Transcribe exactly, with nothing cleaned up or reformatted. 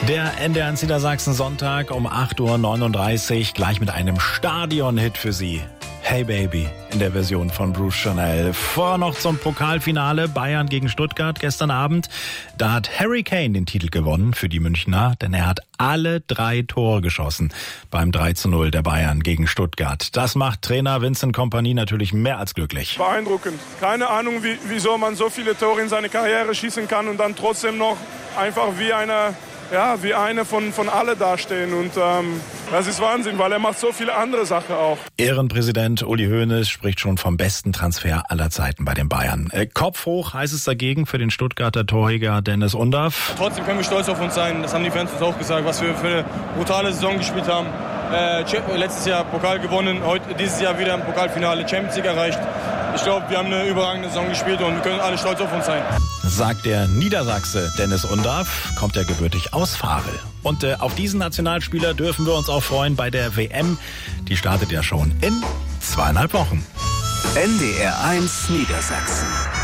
Der N D R eins Niedersachsen Sonntag um acht Uhr neununddreißig, gleich mit einem Stadion-Hit für Sie. Hey Baby in der Version von Bruce Chanel. Vor noch zum Pokalfinale Bayern gegen Stuttgart gestern Abend. Da hat Harry Kane den Titel gewonnen für die Münchner, denn er hat alle drei Tore geschossen beim drei zu null der Bayern gegen Stuttgart. Das macht Trainer Vincent Kompany natürlich mehr als glücklich. Beeindruckend. Keine Ahnung, wie, wieso man so viele Tore in seine Karriere schießen kann und dann trotzdem noch einfach wie eine... Ja, wie eine von, von alle dastehen und ähm, das ist Wahnsinn, weil er macht so viele andere Sachen auch. Ehrenpräsident Uli Hoeneß spricht schon vom besten Transfer aller Zeiten bei den Bayern. Äh, Kopf hoch heißt es dagegen für den Stuttgarter Torjäger Dennis Undaff. Trotzdem können wir stolz auf uns sein, das haben die Fans uns auch gesagt, was wir für eine brutale Saison gespielt haben. Äh, letztes Jahr Pokal gewonnen, heute, dieses Jahr wieder im Pokalfinale Champions League erreicht. Ich glaube, wir haben eine überragende Saison gespielt und wir können alle stolz auf uns sein. Sagt der Niedersachse Dennis Undaff, kommt er gebürtig aus Varel. Und äh, auf diesen Nationalspieler dürfen wir uns auch freuen bei der W M. Die startet ja schon in zweieinhalb Wochen. N D R eins Niedersachsen.